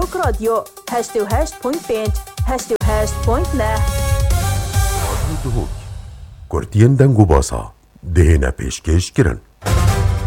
هوک رادیو 88.5 88.9 رادیو دهوک کورتین دنگو باسا دهنا پیشکش کرن.